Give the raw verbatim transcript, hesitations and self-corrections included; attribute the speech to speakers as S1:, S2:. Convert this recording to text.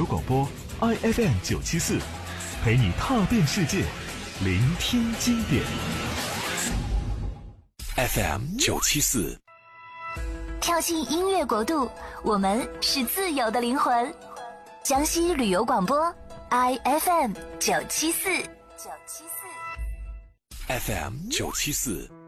S1: 游广播 I F M 九七四，陪你踏遍世界，聆听经典。F M 九七四，
S2: 跳进音乐国度，我们是自由的灵魂。江西旅游广播 I F M 九七四，九七四
S1: ，F M 九七四。